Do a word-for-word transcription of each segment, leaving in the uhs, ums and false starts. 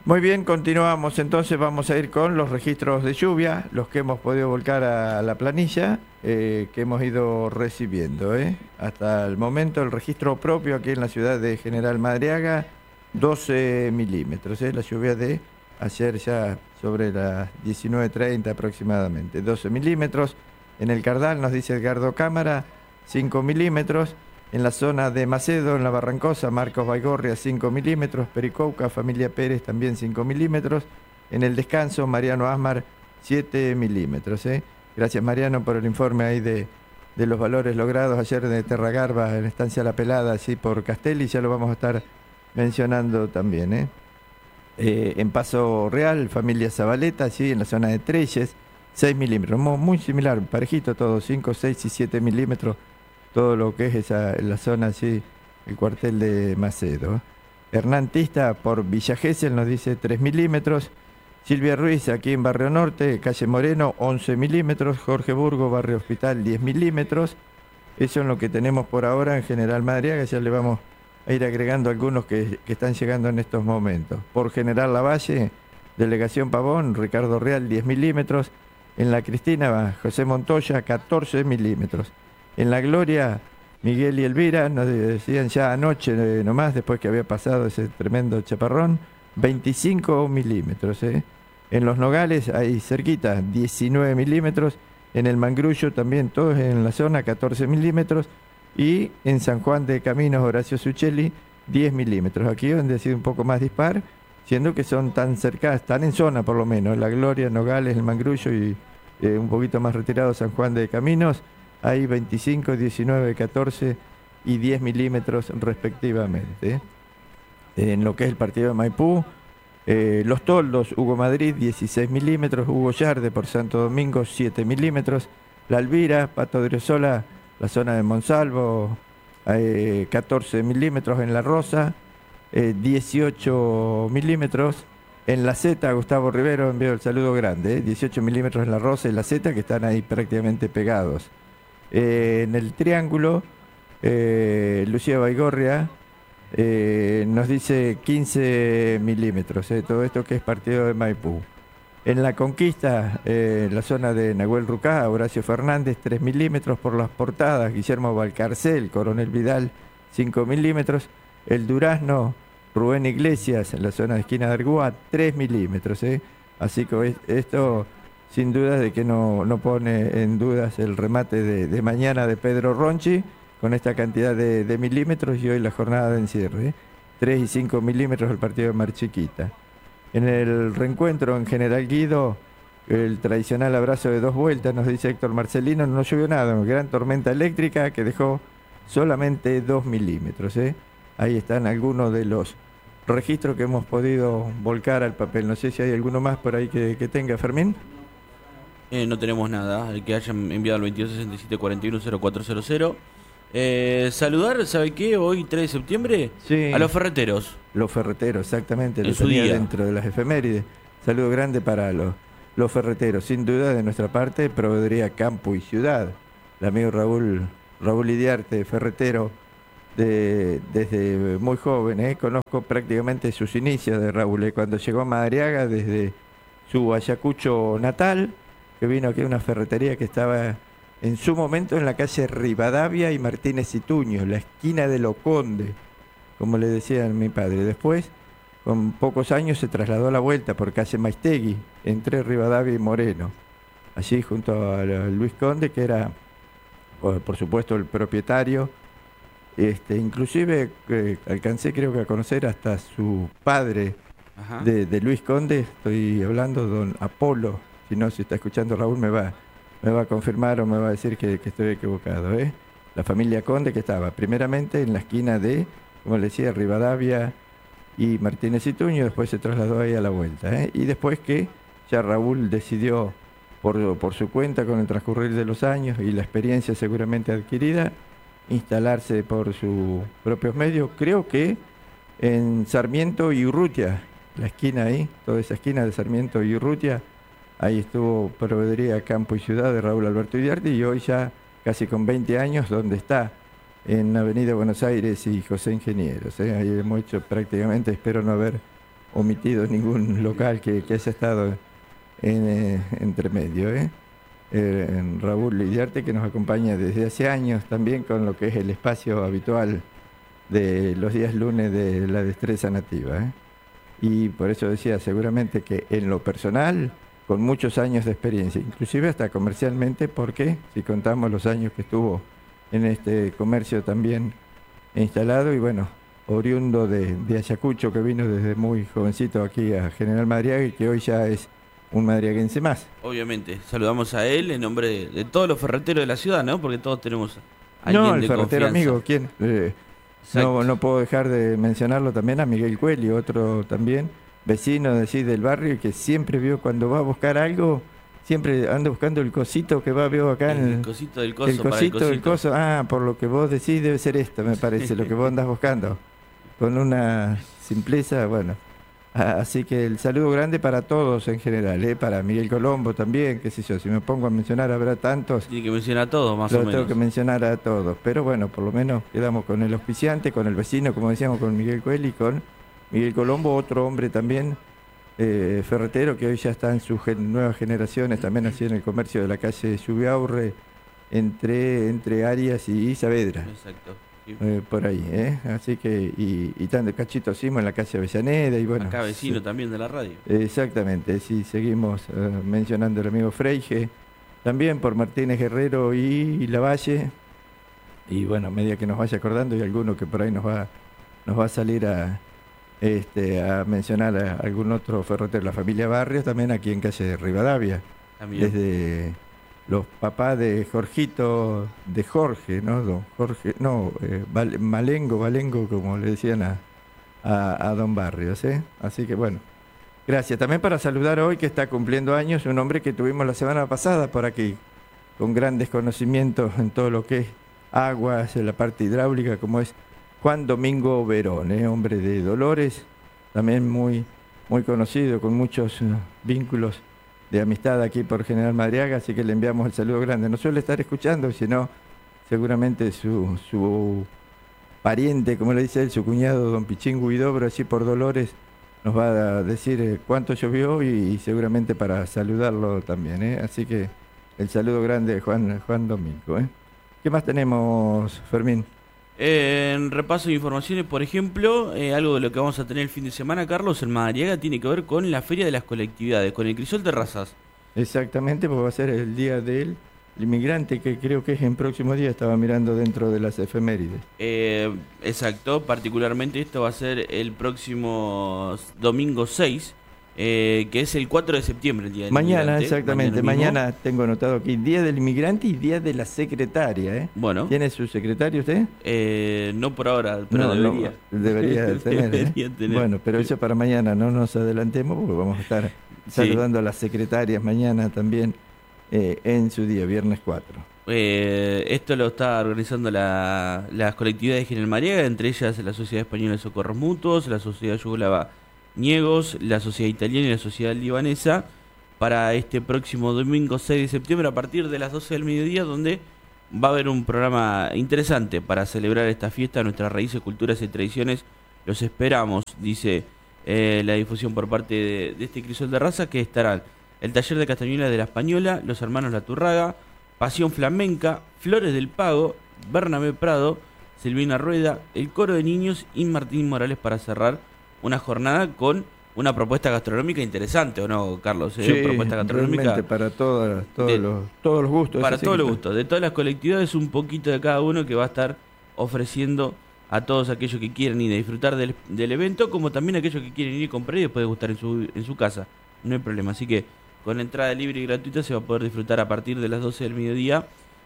Muy bien, continuamos. Entonces vamos a ir con los registros de lluvia, los que hemos podido volcar a la planilla, eh, que hemos ido recibiendo. ¿eh? Hasta el momento el registro propio aquí en la ciudad de General Madariaga, doce milímetros. ¿eh? La lluvia de ayer ya sobre las diecinueve treinta aproximadamente. doce milímetros. En el Cardal nos dice Edgardo Cámara, cinco milímetros. En la zona de Macedo, en la Barrancosa, Marcos Baigorria, cinco milímetros. Pericouca, Familia Pérez, también cinco milímetros. En el Descanso, Mariano Asmar, siete milímetros. ¿eh? Gracias, Mariano, por el informe ahí de, de los valores logrados ayer de Terragarba, en Estancia La Pelada, así por Castelli. Ya lo vamos a estar mencionando también. ¿eh? Eh, en Paso Real, Familia Zabaleta, allí en la zona de Treyes, seis milímetros. Muy similar, parejito todo, cinco, seis y siete milímetros. Todo lo que es esa, la zona así, el cuartel de Macedo. Hernán Tista por Villa Gesell nos dice tres milímetros. Silvia Ruiz aquí en Barrio Norte, calle Moreno, once milímetros. Jorge Burgo, Barrio Hospital, diez milímetros. Eso es lo que tenemos por ahora en General Madariaga. Ya le vamos a ir agregando algunos que, que están llegando en estos momentos. Por General Lavalle, Delegación Pavón, Ricardo Real, diez milímetros. En La Cristina, José Montoya, catorce milímetros. En La Gloria, Miguel y Elvira nos decían ya anoche eh, nomás, después que había pasado ese tremendo chaparrón, veinticinco milímetros. ¿eh? En Los Nogales, ahí cerquita, diecinueve milímetros. En el Mangrullo también, todos en la zona, catorce milímetros. Y en San Juan de Caminos, Horacio Suchelli, diez milímetros. Aquí donde ha sido un poco más dispar, siendo que son tan cercanas, están en zona por lo menos. La Gloria, Nogales, el Mangrullo y eh, un poquito más retirado San Juan de Caminos. Hay veinticinco, diecinueve, catorce y diez milímetros respectivamente. En lo que es el partido de Maipú, eh, Los Toldos, Hugo Madrid, dieciséis milímetros. Hugo Yarde por Santo Domingo, siete milímetros. La Alvira, Pato de Oriozola, la zona de Monsalvo, eh, catorce milímetros. En La Rosa, eh, dieciocho milímetros. En La Zeta, Gustavo Rivero envió el saludo grande, eh, dieciocho milímetros en La Rosa y La Zeta, que están ahí prácticamente pegados. Eh, en el Triángulo, eh, Lucía Baigorria eh, nos dice quince milímetros, eh, todo esto que es partido de Maipú. En La Conquista, eh, la zona de Nahuel Rucá, Horacio Fernández, tres milímetros. Por Las Portadas, Guillermo Valcarcel, Coronel Vidal, cinco milímetros. El Durazno, Rubén Iglesias, en la zona de esquina de Argúa, tres milímetros. Eh. Así que esto, sin duda, de que no, no pone en dudas el remate de, de mañana de Pedro Ronchi, con esta cantidad de, de milímetros, y hoy la jornada de encierre. ¿eh? tres y cinco milímetros el partido de Mar Chiquita. En el reencuentro en General Guido, el tradicional abrazo de dos vueltas, nos dice Héctor Marcelino, no llovió nada, una gran tormenta eléctrica que dejó solamente dos milímetros. ¿eh? Ahí están algunos de los registros que hemos podido volcar al papel. No sé si hay alguno más por ahí que, que tenga, Fermín. Eh, no tenemos nada. El que hayan enviado al veintidós sesenta y siete cuarenta y uno cero cuatro cero cero. Eh, saludar, ¿sabe qué? Hoy, tres de septiembre, sí, a los ferreteros. Los ferreteros, exactamente. En lo su tenía día. Dentro de las efemérides. Saludo grande para los, los ferreteros. Sin duda, de nuestra parte, proveedoría Campo y Ciudad. El amigo Raúl, Raúl Idiarte, ferretero, de, desde muy joven. ¿eh? Conozco prácticamente sus inicios de Raúl. ¿eh? Cuando llegó a Madariaga, desde su Ayacucho natal, que vino aquí a una ferretería que estaba en su momento en la calle Rivadavia y Martínez y Tuño, la esquina de Loconde, como le decía a mi padre. Después, con pocos años, se trasladó a la vuelta por calle Maistegui, entre Rivadavia y Moreno, allí junto a Luis Conde, que era, por, por supuesto, el propietario. Este, inclusive eh, alcancé, creo que a conocer hasta su padre de, de Luis Conde, estoy hablando, don Apolo. Si no, si está escuchando Raúl, me va, me va a confirmar o me va a decir que, que estoy equivocado. ¿eh? La familia Conde, que estaba primeramente en la esquina de, como le decía, Rivadavia y Martínez y Tuño, después se trasladó ahí a la vuelta. ¿eh? Y después que ya Raúl decidió, por, por su cuenta, con el transcurrir de los años y la experiencia seguramente adquirida, instalarse por sus propios medios, creo que en Sarmiento y Urrutia, la esquina ahí, toda esa esquina de Sarmiento y Urrutia. Ahí estuvo proveedoría Campo y Ciudad de Raúl Alberto Idiarte, y hoy ya casi con veinte años, donde está en Avenida Buenos Aires y José Ingenieros. ¿eh? Ahí hemos hecho prácticamente, espero no haber omitido ningún local que, que haya estado en, eh, entre medio, ¿eh? Eh, Raúl Lidiarte, que nos acompaña desde hace años también con lo que es el espacio habitual de los días lunes de la destreza nativa, ¿eh? Y por eso decía, seguramente que en lo personal, con muchos años de experiencia, inclusive hasta comercialmente, porque si contamos los años que estuvo en este comercio también instalado, y bueno, oriundo de, de Ayacucho, que vino desde muy jovencito aquí a General Madariaga y que hoy ya es un madriaguense más. Obviamente, saludamos a él en nombre de, de todos los ferreteros de la ciudad, ¿no? Porque todos tenemos a alguien no, el de ferretero confianza. amigo, ¿quién? Eh, no, no puedo dejar de mencionarlo también a Miguel Cuelli, otro también vecino de allí del barrio, y que siempre vio cuando va a buscar algo, siempre anda buscando el cosito que va, veo acá en el, el, el cosito del coso. el para cosito el del coso. Ah, por lo que vos decís debe ser esto, me parece, lo que vos andás buscando. Con una simpleza, bueno. Así que el saludo grande para todos en general, ¿eh? Para Miguel Colombo también, qué sé yo, si me pongo a mencionar habrá tantos. Tiene que mencionar a todos, más lo o menos. tengo que mencionar a todos, pero bueno, por lo menos quedamos con el auspiciante, con el vecino, como decíamos, con Miguel Cuelli, con Miguel Colombo, otro hombre también, eh, ferretero, que hoy ya está en sus gen nuevas generaciones, también así en el comercio de la calle Lluviaurre, entre, entre Arias y Saavedra. Exacto. Eh, por ahí, ¿eh? Así que, y, y tan de Cachito Simo en la calle Avellaneda, y bueno. Acá vecino sí, también de la radio. Exactamente, sí, seguimos eh, mencionando al amigo Freige, también por Martínez Guerrero y, y Lavalle, y bueno, a medida que nos vaya acordando, y alguno que por ahí nos va, nos va a salir a, este, a mencionar a algún otro ferretero, la familia Barrios, también aquí en calle Rivadavia, también. Desde los papás de Jorgito, de Jorge, ¿no? Don Jorge, no, eh, Val, Malengo, Valengo, como le decían a, a, a don Barrios, ¿eh? Así que bueno, gracias. También para saludar hoy que está cumpliendo años un hombre que tuvimos la semana pasada por aquí, con grandes conocimientos en todo lo que es aguas, en la parte hidráulica, como es Juan Domingo Verón, ¿eh? Hombre de Dolores, también muy, muy conocido, con muchos uh, vínculos de amistad aquí por General Madariaga, así que le enviamos el saludo grande. No suele estar escuchando, sino seguramente su, su pariente, como le dice él, su cuñado, don Pichín Guidobro, allí por Dolores, nos va a decir eh, cuánto llovió y, y seguramente para saludarlo también, ¿eh? Así que el saludo grande de Juan, Juan Domingo, ¿eh? ¿Qué más tenemos, Fermín? Eh, en repaso de informaciones, por ejemplo, eh, algo de lo que vamos a tener el fin de semana, Carlos, en Madariaga, tiene que ver con la Feria de las Colectividades, con el Crisol de Razas. Exactamente, porque va a ser el día del inmigrante, que creo que es en próximo día, estaba mirando dentro de las efemérides. Eh, exacto, particularmente esto va a ser el próximo domingo seis, eh, que es el cuatro de septiembre, el día del Mañana, inmigrante. exactamente, mañana, mañana tengo anotado aquí, Día del Inmigrante y Día de la Secretaria, ¿eh? Bueno. ¿Tiene su secretario usted? Eh, no por ahora, pero no, debería. No, debería tener, debería ¿eh? tener. Bueno, pero eso para mañana, no nos adelantemos, porque vamos a estar saludando sí. a las secretarias mañana también, eh, en su día, viernes cuatro. Eh, esto lo está organizando la, las colectividades de General Madariaga, entre ellas la Sociedad Española de Socorros Mutuos, la Sociedad Yugoslava Niegos, la Sociedad Italiana y la Sociedad Libanesa, para este próximo domingo seis de septiembre a partir de las doce del mediodía, donde va a haber un programa interesante para celebrar esta fiesta, nuestras raíces, culturas y tradiciones. Los esperamos, dice eh, la difusión por parte de, de este Crisol de Raza, que estarán el taller de castañuelas de la Española, los hermanos Laturraga, Pasión Flamenca, Flores del Pago, Bernabé Prado, Silvina Rueda, el Coro de Niños y Martín Morales, para cerrar una jornada con una propuesta gastronómica interesante, ¿o no, Carlos? Sí, eh, propuesta gastronómica para todas, todos, de, los, todos los gustos. Para todos los gustos, de todas las colectividades, un poquito de cada uno, que va a estar ofreciendo a todos aquellos que quieren ir a disfrutar del, del evento, como también aquellos que quieren ir a comprar y después degustar en su, en su casa. No hay problema, así que con entrada libre y gratuita se va a poder disfrutar a partir de las doce del mediodía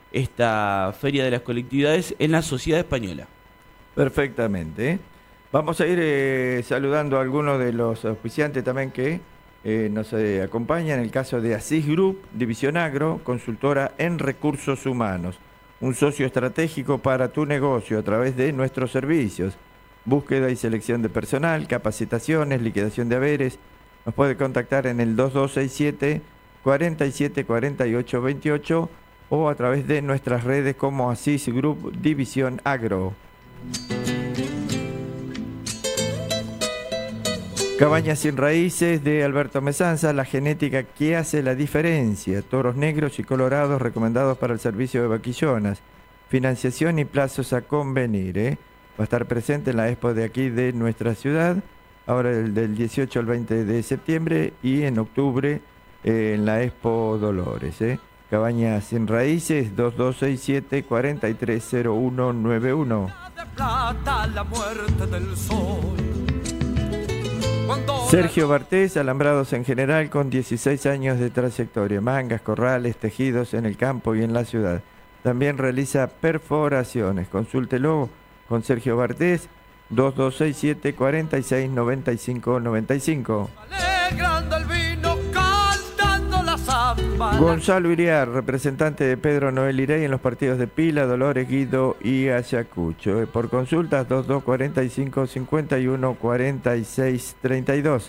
esta Feria de las Colectividades en la Sociedad Española. Perfectamente, ¿eh? Vamos a ir eh, saludando a algunos de los auspiciantes también que eh, nos eh, acompañan. En el caso de Asís Group, División Agro, consultora en recursos humanos. Un socio estratégico para tu negocio a través de nuestros servicios. Búsqueda y selección de personal, capacitaciones, liquidación de haberes. Nos puede contactar en el dos dos seis siete, cuatro siete cuatro ocho dos ocho o a través de nuestras redes como Asís Group División Agro. Cabañas sin raíces de Alberto Mesanza, la genética que hace la diferencia. Toros negros y colorados recomendados para el servicio de vaquillonas. Financiación y plazos a convenir. ¿eh? Va a estar presente en la expo de aquí de nuestra ciudad, ahora el del dieciocho al veinte de septiembre y en octubre eh, en la expo Dolores. ¿eh? Cabañas sin raíces, dos dos seis siete, cuatro tres cero uno nueve uno. Sergio Bartés, alambrados en general con dieciséis años de trayectoria, mangas, corrales, tejidos en el campo y en la ciudad. También realiza perforaciones. Consúltelo con Sergio Bartés, dos dos seis siete, cuatro seis nueve cinco nueve cinco. Gonzalo Iriar, representante de Pedro Noel Irey en los partidos de Pila, Dolores, Guido y Ayacucho. Por consultas dos dos cuatro cinco, cincuenta y uno, cuarenta y seis, treinta y dos.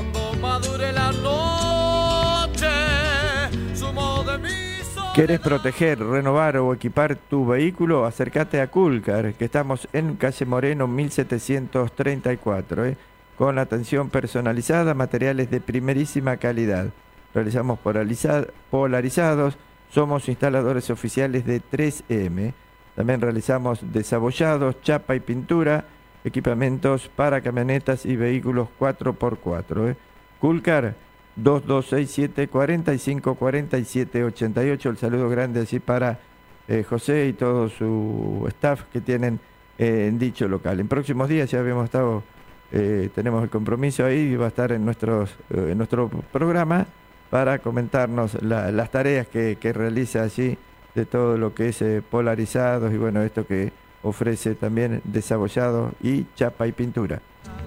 ¿Querés proteger, renovar o equipar tu vehículo? Acércate a Culcar, que estamos en calle Moreno mil setecientos treinta y cuatro, ¿eh? con atención personalizada, materiales de primerísima calidad. Realizamos polarizados, somos instaladores oficiales de tres eme. También realizamos desabollados, chapa y pintura, equipamientos para camionetas y vehículos cuatro por cuatro. ¿eh? Culcar, dos dos seis siete, cuatro cinco, cuatro siete, ocho ocho. El saludo grande así para eh, José y todo su staff que tienen eh, en dicho local. En próximos días ya habíamos estado, eh, tenemos el compromiso ahí, va a estar en, nuestros, eh, en nuestro programa para comentarnos la, las tareas que, que realiza allí de todo lo que es eh, polarizados y bueno, esto que ofrece también desabollado y chapa y pintura.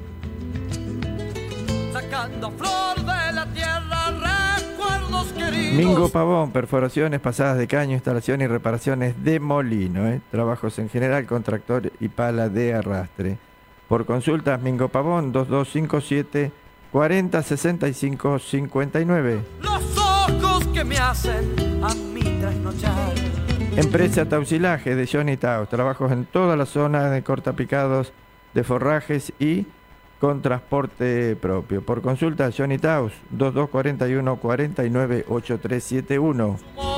Sacando flor de la tierra, recuerdos queridos. Mingo Pavón, perforaciones, pasadas de caño, instalación y reparaciones de molino, ¿eh? trabajos en general con tractor y pala de arrastre. Por consultas, Mingo Pavón, dos dos cinco siete, cuarenta, sesenta y cinco, cincuenta y nueve. Los ojos que me hacen a mí trasnochar. Empresa Tausilaje de Johnny Taus, trabajos en toda la zona de cortapicados de forrajes y con transporte propio. Por consulta, Johnny Taus, dos dos cuatro uno, cuatro nueve, ocho tres siete uno.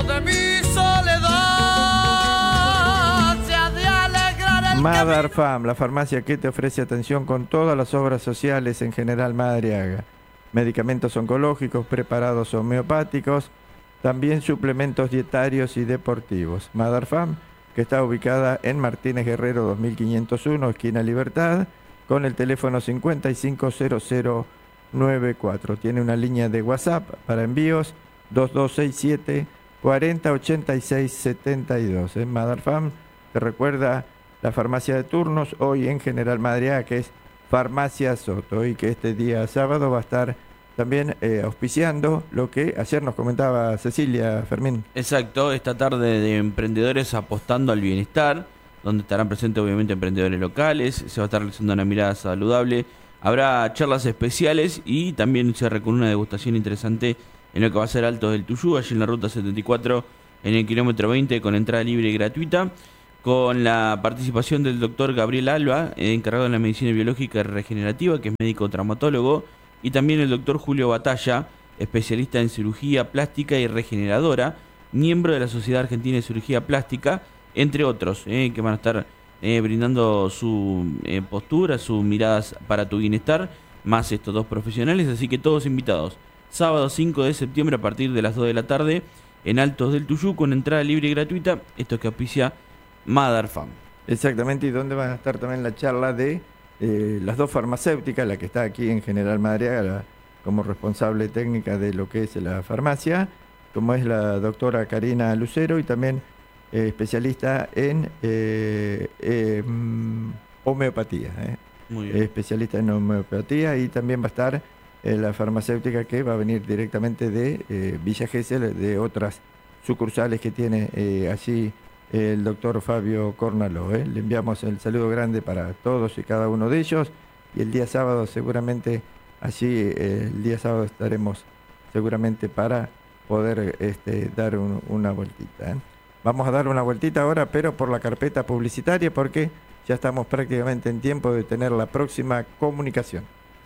Madar Fam, la farmacia que te ofrece atención con todas las obras sociales en General Madariaga. Medicamentos oncológicos, preparados homeopáticos, también suplementos dietarios y deportivos. Madar Fam, que está ubicada en Martínez Guerrero dos mil quinientos uno, esquina Libertad, con el teléfono cincuenta y cinco cero cero noventa y cuatro. Tiene una línea de WhatsApp para envíos dos dos seis siete, cuarenta, ochenta y seis, setenta y dos. En Madar Fam te recuerda la farmacia de turnos hoy en General Madariaga, que es Farmacia Soto, y que este día sábado va a estar también eh, auspiciando lo que ayer nos comentaba Cecilia, Fermín. Exacto, esta tarde de emprendedores apostando al bienestar, donde estarán presentes obviamente emprendedores locales, se va a estar realizando una mirada saludable, habrá charlas especiales y también se con una degustación interesante en lo que va a ser Altos del Tuyú, allí en la ruta setenta y cuatro, en el kilómetro veinte, con entrada libre y gratuita, con la participación del doctor Gabriel Alba, encargado de la medicina biológica y regenerativa, que es médico traumatólogo, y también el doctor Julio Batalla, especialista en cirugía plástica y regeneradora, miembro de la Sociedad Argentina de Cirugía Plástica, entre otros, eh, que van a estar eh, brindando su eh, postura, sus miradas para tu bienestar, más estos dos profesionales, así que todos invitados. Sábado cinco de septiembre a partir de las dos de la tarde, en Altos del Tuyú, con entrada libre y gratuita, esto que auspicia Madar Fam. Exactamente, y donde van a estar también la charla de eh, las dos farmacéuticas, la que está aquí en General Madariaga como responsable técnica de lo que es la farmacia, como es la doctora Karina Lucero, y también eh, especialista en eh, eh, homeopatía, eh. Muy bien. especialista en homeopatía, y también va a estar eh, la farmacéutica que va a venir directamente de eh, Villa Gesell, de otras sucursales que tiene eh, allí el doctor Fabio Cornaló. ¿eh? Le enviamos el saludo grande para todos y cada uno de ellos, y el día sábado seguramente allí, eh, el día sábado estaremos seguramente para poder este, dar un, una vueltita. ¿eh? Vamos a dar una vueltita ahora, pero por la carpeta publicitaria, porque ya estamos prácticamente en tiempo de tener la próxima comunicación.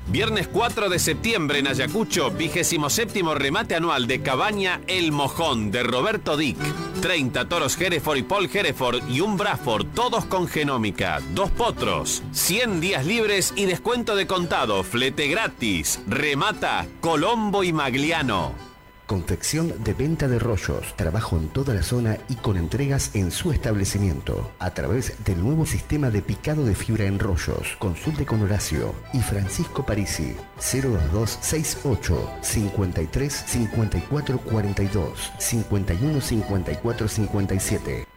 Viernes cuatro de septiembre en Ayacucho, vigésimo séptimo remate anual de Cabaña El Mojón de Roberto Dick. treinta toros Hereford y Paul Hereford y un Braford, todos con genómica. Dos potros, cien días libres y descuento de contado, flete gratis. Remata Colombo y Magliano. Confección de venta de rollos, trabajo en toda la zona y con entregas en su establecimiento. A través del nuevo sistema de picado de fibra en rollos. Consulte con Horacio y Francisco Parisi. cero dos dos seis ocho cincuenta y tres cincuenta y cuatro cuarenta y dos cincuenta y uno cincuenta y cuatro cincuenta y siete.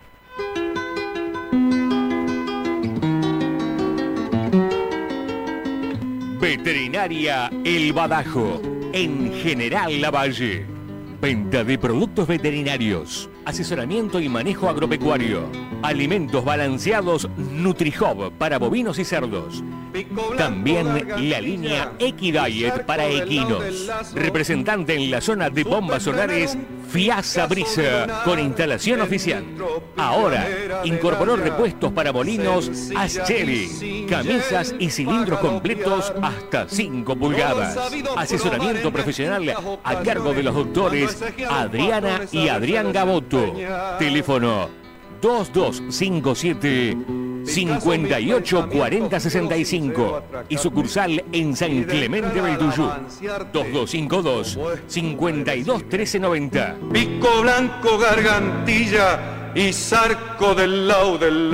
Veterinaria El Badajo, en General Lavalle. Venta de productos veterinarios, asesoramiento y manejo agropecuario, alimentos balanceados NutriHub para bovinos y cerdos. También la línea Equidiet para equinos. Representante en la zona de bombas solares, Fiasa Brisa, con instalación oficial. Ahora incorporó repuestos para molinos Aschelli, camisas y cilindros completos hasta cinco pulgadas. Asesoramiento profesional a cargo de los doctores Adriana y Adrián Gaboto. Teléfono dos dos cinco siete cinco ocho cuatro cero seis cinco y sucursal en San Clemente del Tuyú. dos dos cinco dos cinco dos uno tres nueve cero. Pico blanco, gargantilla y zarco del lao del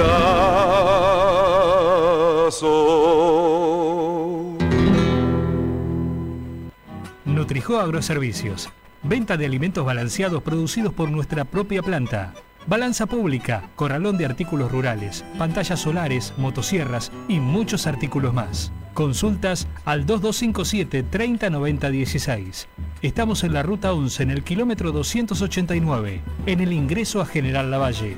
lazo. NutriHub Agroservicios. Venta de alimentos balanceados producidos por nuestra propia planta. Balanza pública, corralón de artículos rurales, pantallas solares, motosierras y muchos artículos más. Consultas al dos dos cinco siete treinta noventa dieciséis. Estamos en la ruta once en el kilómetro doscientos ochenta y nueve, en el ingreso a General Lavalle.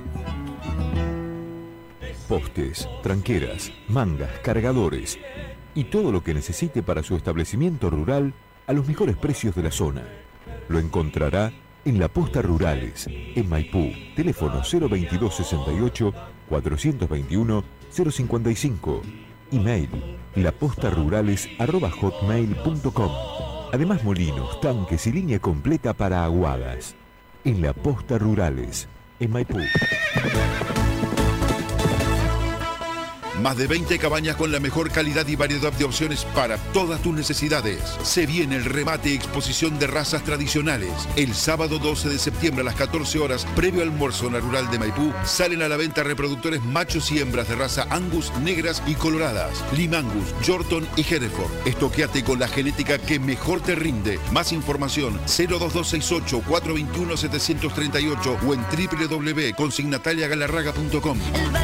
Postes, tranqueras, mangas, cargadores y todo lo que necesite para su establecimiento rural a los mejores precios de la zona. Lo encontrará en La Posta Rurales, en Maipú. Teléfono cero veintidós sesenta y ocho cuatrocientos veintiuno cero cincuenta y cinco. Email lapostarurales arroba hotmail punto com. Además, molinos, tanques y línea completa para aguadas. En La Posta Rurales, en Maipú. Más de veinte cabañas con la mejor calidad y variedad de opciones para todas tus necesidades. Se viene el remate y exposición de razas tradicionales. El sábado doce de septiembre a las catorce horas, previo almuerzo en la rural de Maipú, salen a la venta reproductores machos y hembras de raza Angus, negras y coloradas, Limangus, Yorton y Hereford. Estoqueate con la genética que mejor te rinde. Más información cero dos dos seis ocho cuatro dos uno siete tres ocho o en doble u doble u doble u punto consignatalia galarraga punto com.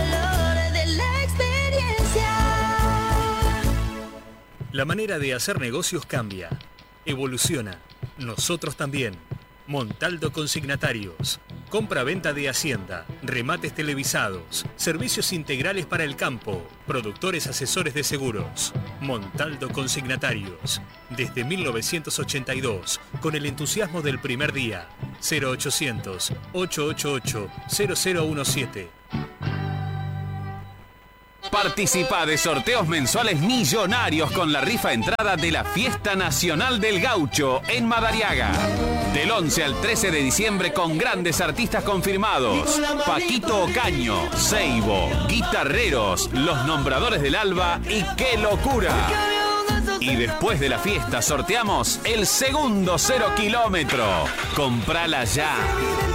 La manera de hacer negocios cambia, evoluciona. Nosotros también. Montaldo Consignatarios. Compra-venta de hacienda, remates televisados, servicios integrales para el campo, productores asesores de seguros. Montaldo Consignatarios. Desde mil novecientos ochenta y dos, con el entusiasmo del primer día. cero ochocientos, ochocientos ochenta y ocho, cero cero diecisiete. Participa de sorteos mensuales millonarios con la rifa entrada de la Fiesta Nacional del Gaucho en Madariaga. Del once al trece de diciembre con grandes artistas confirmados. Paquito Ocaño, Seibo, Guitarreros, Los Nombradores del Alba y ¡Qué Locura! Y después de la fiesta sorteamos el segundo cero kilómetro. Comprala ya.